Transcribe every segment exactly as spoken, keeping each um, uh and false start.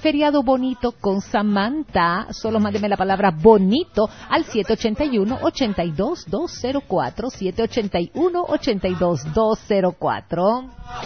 feriado bonito con Samantha. Solo mándeme la palabra bonito al siete ocho uno, ocho dos dos cero cuatro, siete ocho uno, ocho dos dos cero cuatro.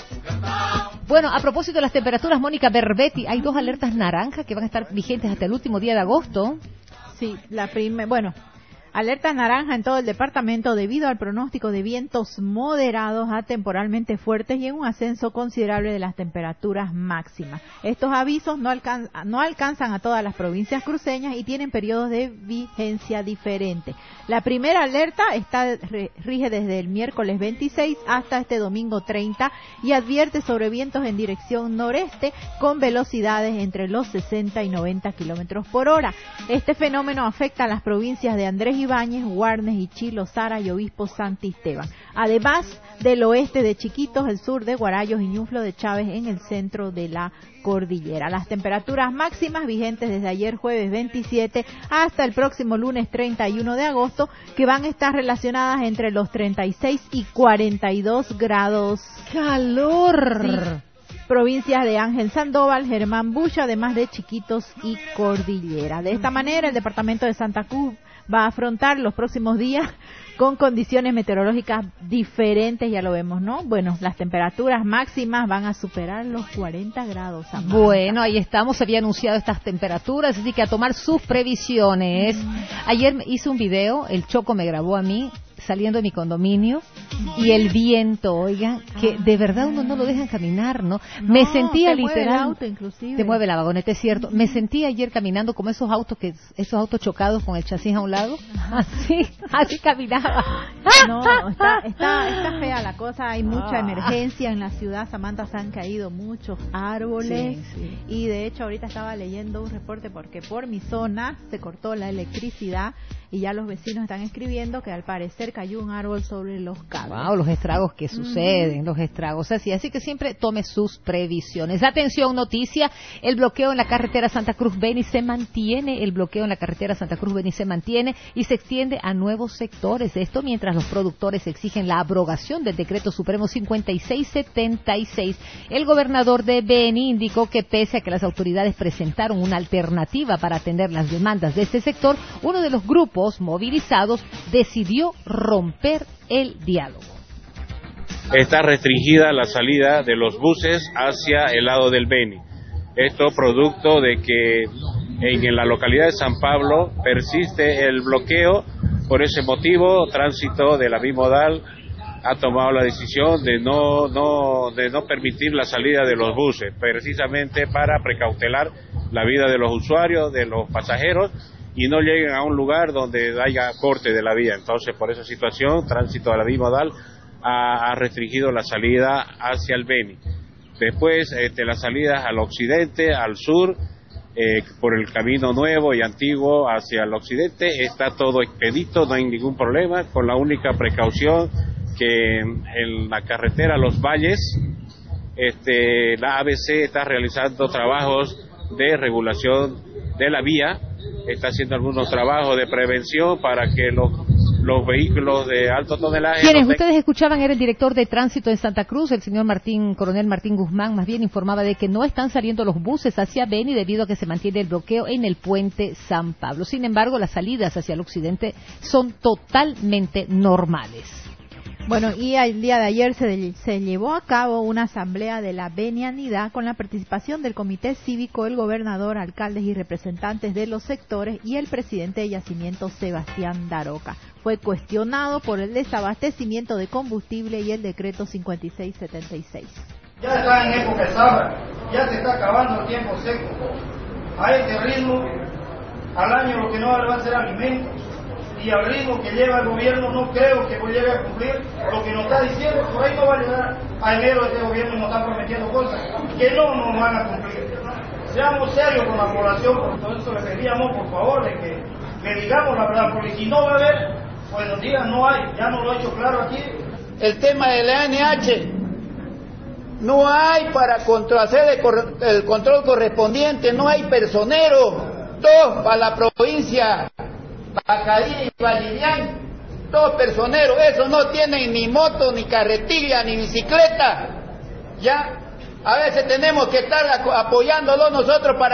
Bueno, a propósito de las temperaturas, Mónica Berbetti, hay dos alertas naranjas que van a estar vigentes hasta el último día de agosto. Sí, la primera, bueno, alerta naranja en todo el departamento debido al pronóstico de vientos moderados a temporalmente fuertes y en un ascenso considerable de las temperaturas máximas. Estos avisos no, alcan no alcanzan a todas las provincias cruceñas y tienen periodos de vigencia diferentes. La primera alerta está rige desde el miércoles veintiséis hasta este domingo treinta y advierte sobre vientos en dirección noreste con velocidades entre los sesenta y noventa kilómetros por hora. Este fenómeno afecta a las provincias de Andrés Ibáñez, Guarnes, Ichilo, Sara y Obispo Santisteban, además del oeste de Chiquitos, el sur de Guarayos y Ñuflo de Chávez en el centro de la cordillera. Las temperaturas máximas vigentes desde ayer jueves veintisiete hasta el próximo lunes treinta y uno de agosto, que van a estar relacionadas entre los treinta y seis y cuarenta y dos grados. ¡Calor! Sí. Provincias de Ángel Sandoval, Germán Bush, además de Chiquitos y Cordillera. De esta manera, el departamento de Santa Cruz va a afrontar los próximos días con condiciones meteorológicas diferentes, ya lo vemos, ¿no? Bueno, las temperaturas máximas van a superar los cuarenta grados. Amanda. Bueno, ahí estamos, se había anunciado estas temperaturas, así que a tomar sus previsiones. Mm. Ayer hice un video, el Choco me grabó a mí saliendo de mi condominio y el viento, oigan, que de verdad uno no lo dejan caminar, ¿no? no me sentía te literal, mueve el auto, inclusive. Te mueve la vagoneta, es cierto. Me sentí ayer caminando como esos autos que esos autos chocados con el chasis a un lado, así, así caminaba. No, está, está, está fea la cosa, hay mucha emergencia en la ciudad, Samantha, se han caído muchos árboles, sí, sí. Y de hecho ahorita estaba leyendo un reporte porque por mi zona se cortó la electricidad y ya los vecinos están escribiendo que al parecer cayó un árbol sobre los cables. Wow, los estragos que suceden, mm. los estragos así, así que siempre tome sus previsiones. Atención, noticia, el bloqueo en la carretera Santa Cruz-Beni se mantiene, el bloqueo en la carretera Santa Cruz-Beni se mantiene y se extiende a nuevos sectores. Esto mientras los productores exigen la abrogación del decreto supremo cincuenta y seis setenta y seis. El gobernador de Beni indicó que pese a que las autoridades presentaron una alternativa para atender las demandas de este sector, uno de los grupos movilizados decidió romper el diálogo. Está restringida la salida de los buses hacia el lado del Beni. Esto producto de que en la localidad de San Pablo persiste el bloqueo. Por ese motivo, Tránsito de la Bimodal ha tomado la decisión de no, no, de no permitir la salida de los buses, precisamente para precautelar la vida de los usuarios, de los pasajeros, y no lleguen a un lugar donde haya corte de la vía. Entonces, por esa situación, Tránsito de la Bimodal ha, ha restringido la salida hacia el Beni. Después, este, las salidas al occidente, al sur, eh, por el camino nuevo y antiguo hacia el occidente, está todo expedito, no hay ningún problema, con la única precaución que en la carretera Los Valles, este, la A B C está realizando trabajos de regulación de la vía, está haciendo algunos trabajos de prevención para que los, los vehículos de alto tonelaje... Quienes no ustedes escuchaban era el director de tránsito en Santa Cruz, el señor Martín, coronel Martín Guzmán, más bien informaba de que no están saliendo los buses hacia Beni debido a que se mantiene el bloqueo en el puente San Pablo. Sin embargo, las salidas hacia el occidente son totalmente normales. Bueno, y el día de ayer se, se llevó a cabo una asamblea de la Benianidad con la participación del Comité Cívico, el gobernador, alcaldes y representantes de los sectores y el presidente de Yacimiento, Sebastián Daroca. Fue cuestionado por el desabastecimiento de combustible y el decreto cincuenta y seis setenta y seis. Ya está en época de sabra, ya se está acabando el tiempo seco. A este ritmo, al año lo que no va a ser alimentos. Y al ritmo que lleva el gobierno no creo que llegue a cumplir lo que nos está diciendo, por ahí no va a llegar a enero este gobierno y nos está prometiendo cosas que no nos van a cumplir. Seamos serios con la población, por todo eso le pedíamos por favor de que, que digamos la verdad, porque si no va a haber, pues nos digan no hay, ya nos lo he hecho claro aquí. El tema del A N H, no hay para hacer el control correspondiente, no hay personero, todo para la provincia. Bacadí y Vallivian, todos personeros, esos no tienen ni moto, ni carretilla, ni bicicleta. Ya, a veces tenemos que estar apoyándolo nosotros para